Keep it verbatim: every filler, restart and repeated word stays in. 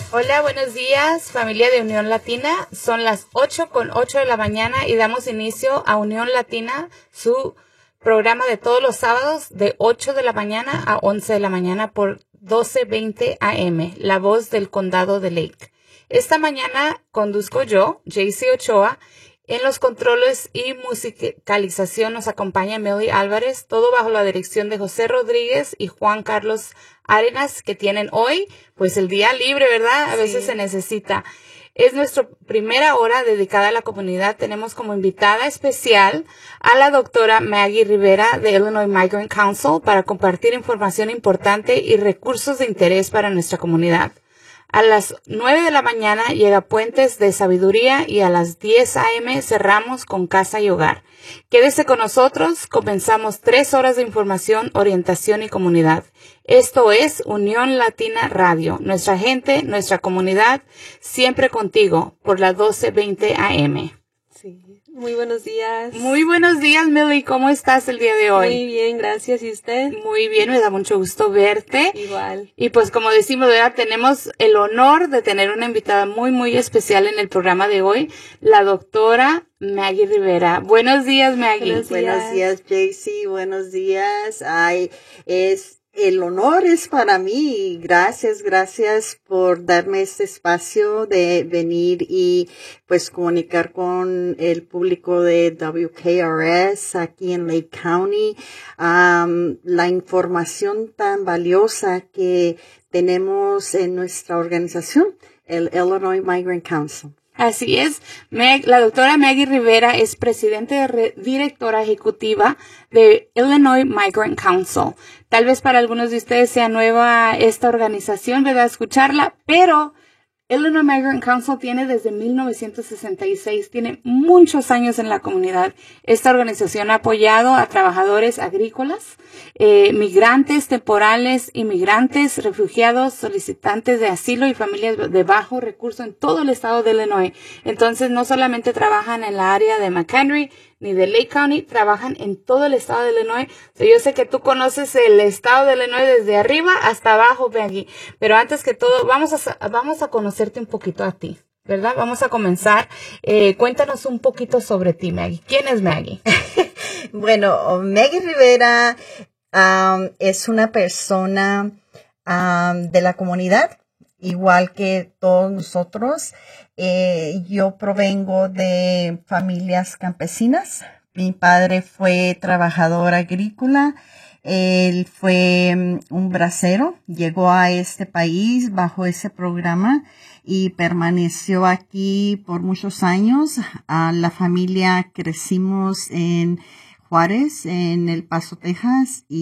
Hola, buenos días, familia de Unión Latina. Son las ocho con ocho de la mañana y damos inicio a Unión Latina, su programa de todos los sábados de ocho de la mañana a once de la mañana por doce veinte A M, La Voz del Condado de Lake. Esta mañana conduzco yo, Jaycee Ochoa. En los controles y musicalización nos acompaña Millie Álvarez, todo bajo la dirección de José Rodríguez y Juan Carlos Arenas, que tienen hoy, pues el día libre, ¿verdad? A Sí. veces se necesita. Es nuestra primera hora dedicada a la comunidad. Tenemos como invitada especial a la doctora Maggie Rivera de Illinois Migrant Council para compartir información importante y recursos de interés para nuestra comunidad. A las nueve de la mañana llega Puentes de Sabiduría y a las diez A M cerramos con Casa y Hogar. Quédese con nosotros, comenzamos tres horas de información, orientación y comunidad. Esto es Unión Latina Radio, nuestra gente, nuestra comunidad, siempre contigo, por la doce veinte A M. Sí. Muy buenos días. Muy buenos días, Millie. ¿Cómo estás el día de hoy? Muy bien, gracias. ¿Y usted? Muy bien, me da mucho gusto verte. Igual. Y pues como decimos, ¿verdad? Tenemos el honor de tener una invitada muy, muy especial en el programa de hoy, la doctora Maggie Rivera. Buenos días, Maggie. Buenos días. Buenos días, Jaycee. Buenos días. Ay, es el honor es para mí. Gracias, gracias por darme este espacio de venir y pues comunicar con el público de W K R S aquí en Lake County. Um, la información tan valiosa que tenemos en nuestra organización, el Illinois Migrant Council. Así es. Meg, la doctora Maggie Rivera es presidente de re, directora ejecutiva de Illinois Migrant Council. Tal vez para algunos de ustedes sea nueva esta organización, ¿verdad? Escucharla, pero Illinois Migrant Council tiene desde mil novecientos sesenta y seis, tiene muchos años en la comunidad. Esta organización ha apoyado a trabajadores agrícolas, eh, migrantes temporales, inmigrantes, refugiados, solicitantes de asilo y familias de bajo recurso en todo el estado de Illinois. Entonces, no solamente trabajan en la área de McHenry ni de Lake County, trabajan en todo el estado de Illinois. So, yo sé que tú conoces el estado de Illinois desde arriba hasta abajo, Maggie. Pero antes que todo, vamos a, vamos a conocerte un poquito a ti, ¿verdad? Vamos a comenzar. Eh, cuéntanos un poquito sobre ti, Maggie. ¿Quién es Maggie? Bueno, Maggie Rivera um, es una persona um, de la comunidad, igual que todos nosotros. Eh, yo provengo de familias campesinas. Mi padre fue trabajador agrícola. Él fue um, un bracero. Llegó a este país bajo ese programa y permaneció aquí por muchos años. Uh, la familia crecimos en Juárez, en El Paso, Texas. Y